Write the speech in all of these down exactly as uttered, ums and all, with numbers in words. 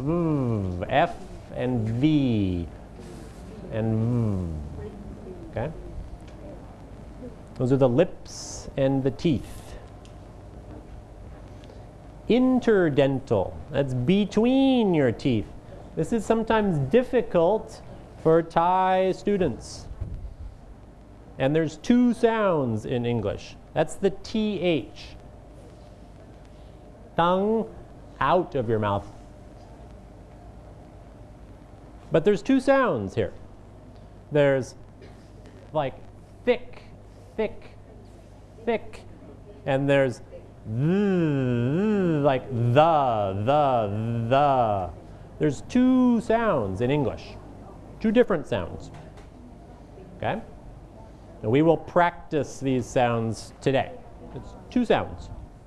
V, F and V, and V, okay? Those are the lips and the teeth. Interdental, that's between your teeth. This is sometimes difficult for Thai students. And there's two sounds in English. That's the T H. Tongue out of your mouth. But there's two sounds here. There's like thick, thick, thick, and there's th, like the, the, the. There's two sounds in English, two different sounds, okay? And we will practice these sounds today. It's two sounds.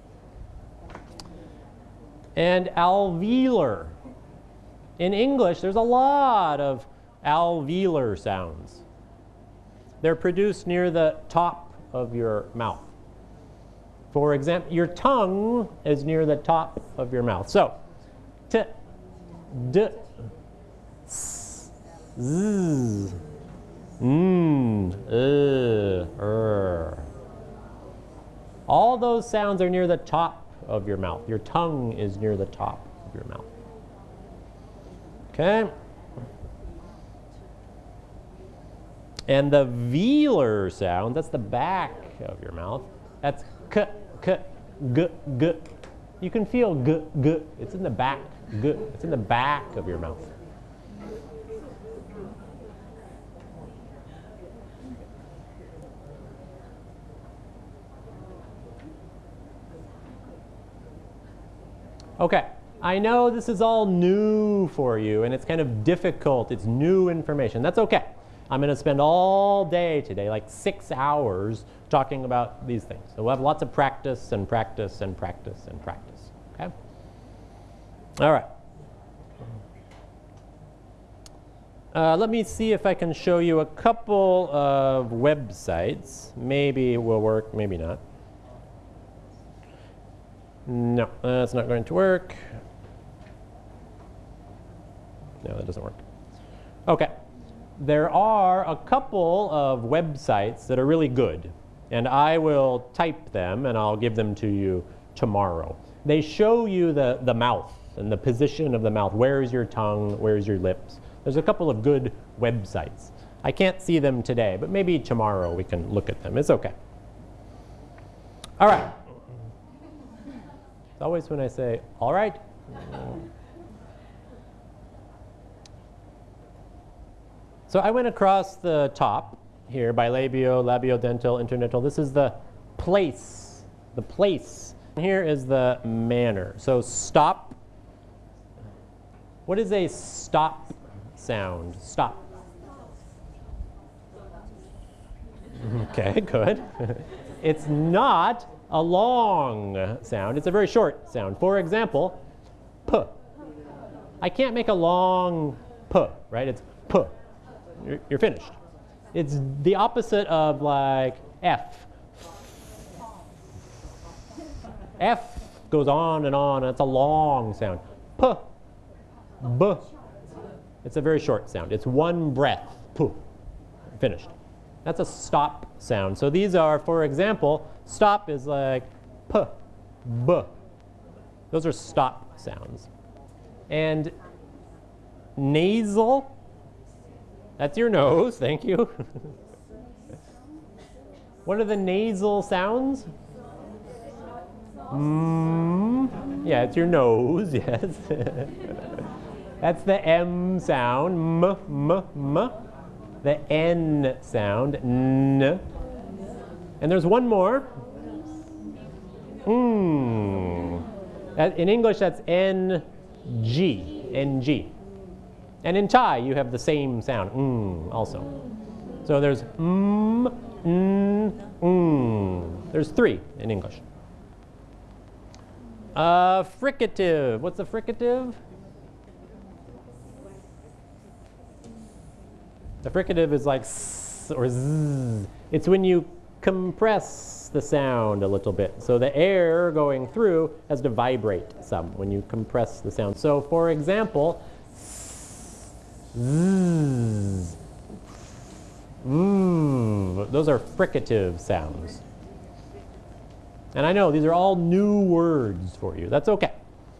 And alveolar. In English, there's a lot of alveolar sounds. They're produced near the top of your mouth. For example, your tongue is near the top of your mouth. So, t, d, s, z, mm, uh, er. All those sounds are near the top of your mouth. Your tongue is near the top of your mouth. Okay? And the velar sound, that's the back of your mouth. That's k, k, g, g. You can feel g, g. It's in the back, g. It's in the back of your mouth. Okay, I know this is all new for you and it's kind of difficult. It's new information. That's okay. I'm going to spend all day today, like six hours, talking about these things. So we'll have lots of practice and practice and practice and practice. Okay? All right. Uh, let me see if I can show you a couple of websites. Maybe it will work, maybe not. No, that's not going to work. No, that doesn't work. Okay. There are a couple of websites that are really good, and I will type them and I'll give them to you tomorrow. They show you the, the mouth and the position of the mouth. Where's your tongue? Where's your lips? There's a couple of good websites. I can't see them today, but maybe tomorrow we can look at them. It's okay. All right. It's always when I say, all right. So I went across the top here, bilabio, labiodental, interdental. This is the place, the place. Here is the manner. So stop. What is a stop sound? Stop. Okay, good. It's not a long sound. It's a very short sound. For example, p. I can't make a long p, right? It's p. You're, you're finished. It's the opposite of like F. F goes on and on, and it's a long sound. P, b. It's a very short sound. It's one breath. P. Finished. That's a stop sound. So these are, for example, stop is like p, b. Those are stop sounds. And nasal, that's your nose, thank you. What are the nasal sounds? Mm, yeah, it's your nose, yes. That's the M sound, m, m, m. The N sound, n. And there's one more. Mm. That, in English, that's N G, N G. And in Thai, you have the same sound, mm, also. So there's mm, n, mm. There's three in English. Uh, fricative. What's a fricative? The fricative is like s or z. It's when you compress the sound a little bit. So the air going through has to vibrate some when you compress the sound. So for example, zzz, mm, those are fricative sounds. And I know these are all new words for you. That's okay.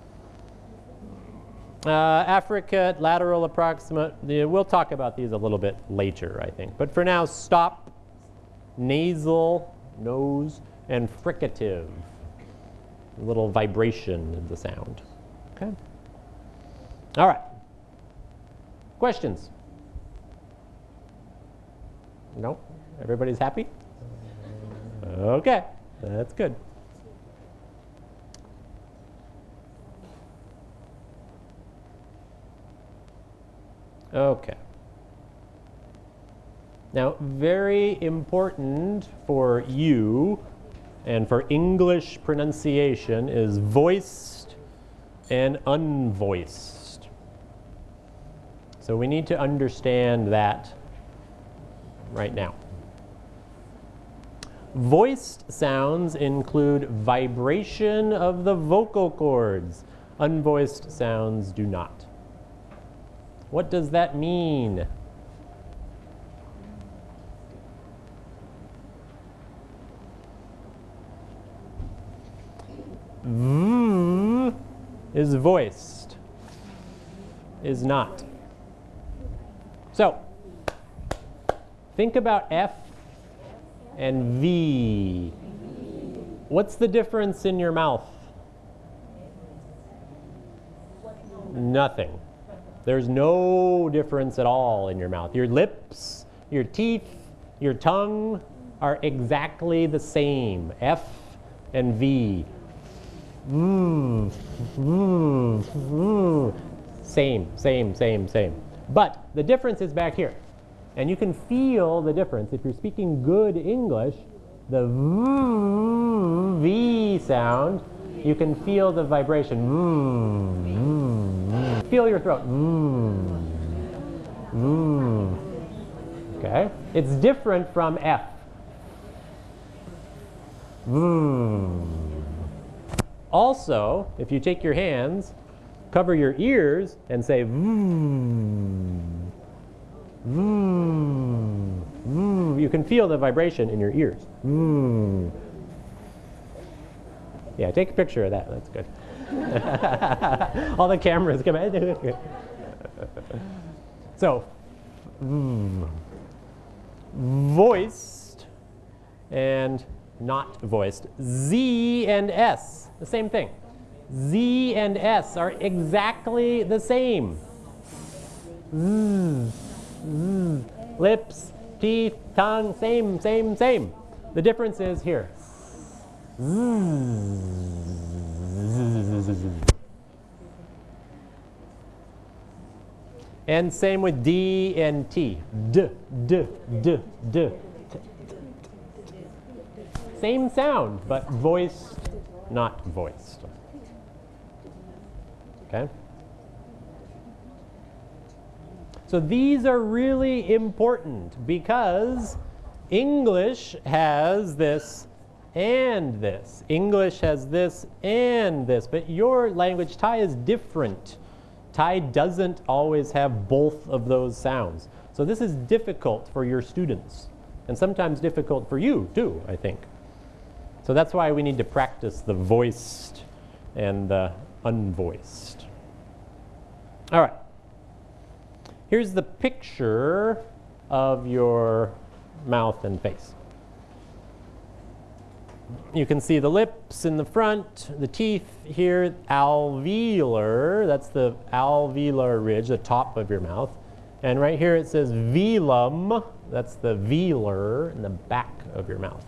Uh, affricate, lateral approximate, we'll talk about these a little bit later, I think. But for now, stop, nasal, nose, and fricative, a little vibration in the sound. Okay. All right. Questions? No? Everybody's happy? Okay, that's good. Okay. Now, very important for you and for English pronunciation is voiced and unvoiced. So we need to understand that right now. Voiced sounds include vibration of the vocal cords. Unvoiced sounds do not. What does that mean? V is voiced, is not. So, think about F and V. What's the difference in your mouth? Nothing. There's no difference at all in your mouth. Your lips, your teeth, your tongue are exactly the same. F and V. Mm, mm, mm. Same, same, same, same. But the difference is back here. And you can feel the difference. If you're speaking good English, the V sound, you can feel the vibration. Mm, mm, mm. Feel your throat. Mm, mm. Okay? It's different from F. Mm. Also, if you take your hands, cover your ears, and say vroom, vroom, vroom, you can feel the vibration in your ears. Vroom. Yeah, take a picture of that. That's good. All the cameras come in. So, vroom. Voiced and not voiced. Z and S, the same thing. Z and S are exactly the same. Z, z. Lips, teeth, tongue, same, same, same. The difference is here. And same with D and T. D, D, D, D. Same sound, but voiced, not voiced. Okay? So these are really important because English has this and this. English has this and this, but your language, Thai, is different. Thai doesn't always have both of those sounds. So this is difficult for your students, and sometimes difficult for you too, I think. So that's why we need to practice the voiced and the unvoiced. All right. Here's the picture of your mouth and face. You can see the lips in the front, the teeth here, alveolar, that's the alveolar ridge, the top of your mouth. And right here it says velum, that's the velar in the back of your mouth.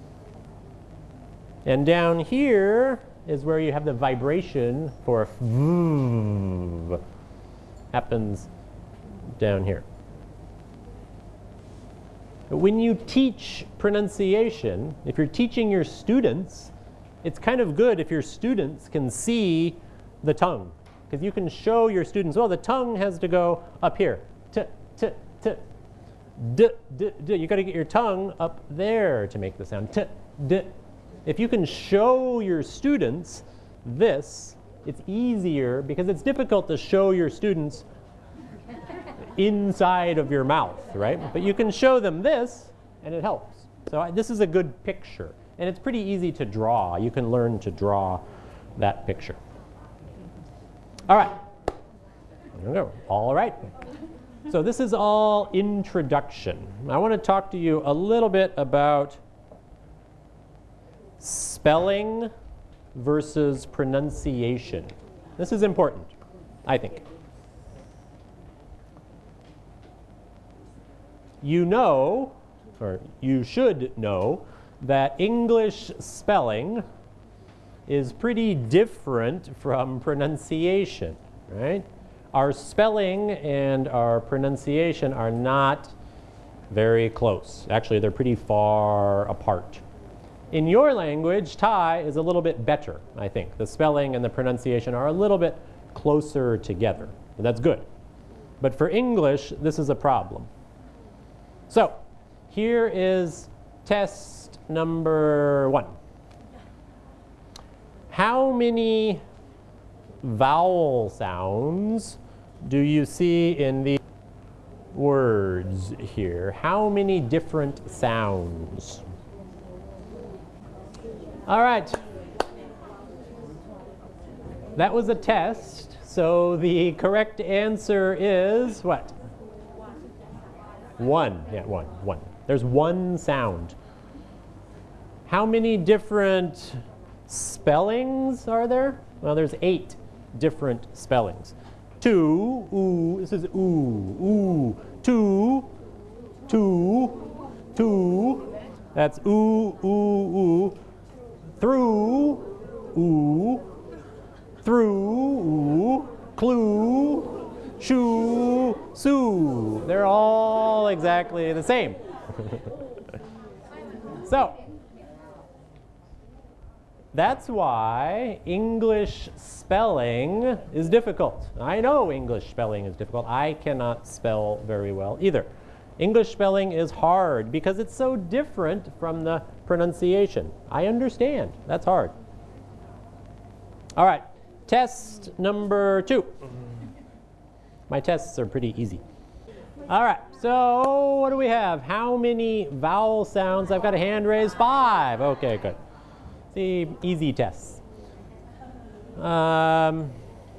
And down here is where you have the vibration for v, happens down here. When you teach pronunciation, if you're teaching your students, it's kind of good if your students can see the tongue. Because you can show your students, well, the tongue has to go up here. T, t, t. D, d, d. You got to get your tongue up there to make the sound. T, di if you can show your students this, it's easier because it's difficult to show your students inside of your mouth, right? But you can show them this and it helps. So I, this is a good picture. And it's pretty easy to draw. You can learn to draw that picture. All right. There we go. All right. So this is all introduction. I want to talk to you a little bit about spelling versus pronunciation. This is important, I think. You know, or you should know, that English spelling is pretty different from pronunciation, right? Our spelling and our pronunciation are not very close. Actually, they're pretty far apart. In your language, Thai is a little bit better, I think. The spelling and the pronunciation are a little bit closer together. And that's good. But for English, this is a problem. So here is test number one. How many vowel sounds do you see in the words here? How many different sounds? All right. That was a test. So the correct answer is what? One. Yeah, one. One. There's one sound. How many different spellings are there? Well, there's eight different spellings. Two, ooh, this is ooh, ooh, two, two, two, that's ooh, ooh, ooh, through, ooh, through, ooh, clue, shoo, sue. They're all exactly the same. So, that's why English spelling is difficult. I know English spelling is difficult. I cannot spell very well either. English spelling is hard because it's so different from the pronunciation. I understand. That's hard. All right. Test number two. My tests are pretty easy. All right. So what do we have? How many vowel sounds? I've got a hand raised. Five. Okay, good. The easy tests. Um,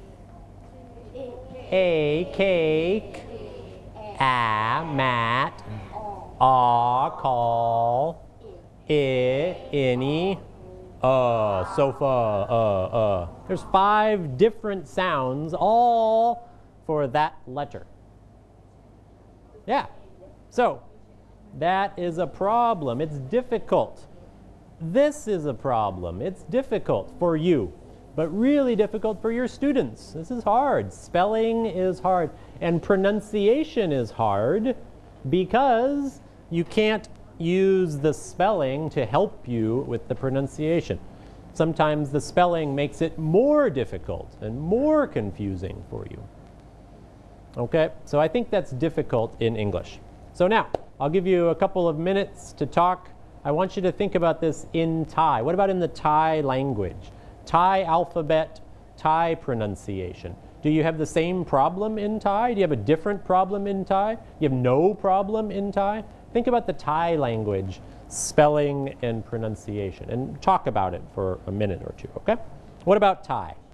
a, cake, a, mat, a, call, I, any, uh, sofa, uh, uh. There's five different sounds, all for that letter. Yeah. So that is a problem. It's difficult. This is a problem. It's difficult for you, but really difficult for your students. This is hard. Spelling is hard, and pronunciation is hard because you can't use the spelling to help you with the pronunciation. Sometimes the spelling makes it more difficult and more confusing for you. Okay, so I think that's difficult in English. So now, I'll give you a couple of minutes to talk. I want you to think about this in Thai. What about in the Thai language? Thai alphabet, Thai pronunciation. Do you have the same problem in Thai? Do you have a different problem in Thai? You have no problem in Thai? Think about the Thai language, spelling and pronunciation, and talk about it for a minute or two, okay? What about Thai?